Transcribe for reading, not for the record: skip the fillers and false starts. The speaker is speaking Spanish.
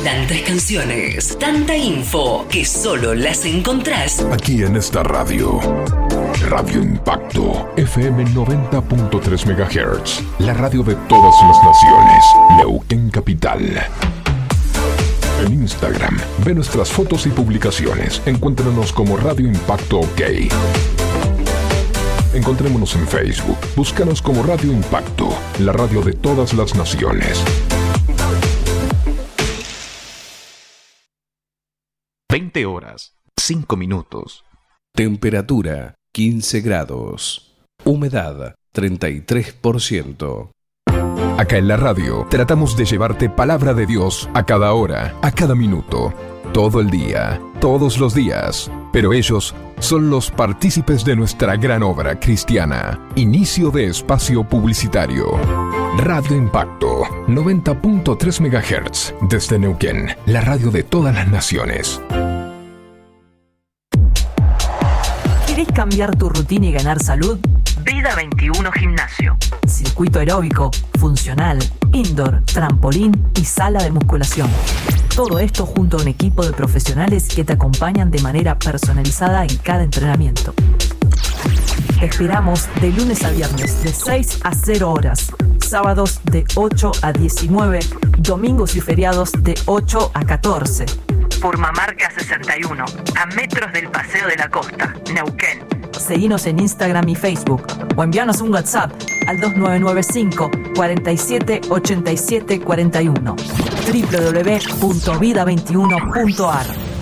Tantas canciones, tanta info que solo las encontrás aquí en esta radio. Radio Impacto, FM 90.3 MHz, la radio de todas las naciones, Neuquén Capital. En Instagram, ve nuestras fotos y publicaciones. Encuéntranos como Radio Impacto OK. Encontrémonos en Facebook. Búscanos como Radio Impacto, la radio de todas las naciones. 20 horas, 5 minutos. Temperatura 15 grados. Humedad 33%. Acá en la radio tratamos de llevarte palabra de Dios a cada hora, a cada minuto, todo el día, todos los días. Pero ellos son los partícipes de nuestra gran obra cristiana. Inicio de espacio publicitario. Radio Impacto, 90.3 MHz, desde Neuquén, la radio de todas las naciones. ¿Querés cambiar tu rutina y ganar salud? Vida 21 Gimnasio. Circuito aeróbico, funcional, indoor, trampolín y sala de musculación. Todo esto junto a un equipo de profesionales que te acompañan de manera personalizada en cada entrenamiento. Te esperamos de lunes a viernes de 6 a 0 horas, sábados de 8 a 19, domingos y feriados de 8 a 14. Purmamarca 61, a metros del Paseo de la Costa, Neuquén. Seguinos en Instagram y Facebook o envíanos un WhatsApp al 2995 47 87 41. www.vida21.ar